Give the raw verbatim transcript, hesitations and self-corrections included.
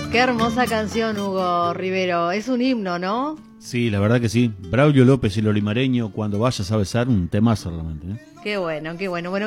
Qué hermosa canción, Hugo Rivero. Es un himno, ¿no? Sí, la verdad que sí. Braulio López y el Olimareño, cuando vayas a besar, un temazo realmente, ¿eh? Qué bueno, qué bueno. Bueno,